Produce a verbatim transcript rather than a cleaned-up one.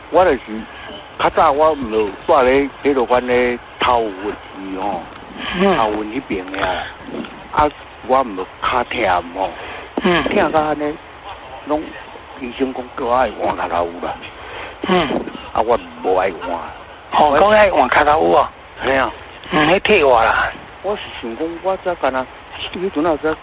我就是较早我唔就住咧迄落款咧头运区吼，头运迄边遐啦。啊，我唔就骹疼吼，嗯，疼到安尼，拢医生讲叫我爱换骹头有啦。嗯，啊，我无爱换。 哦，讲爱换骹头有哦。 系啊。 嗯，迄退我啦。 我是想讲，我则干那，迄阵啊则。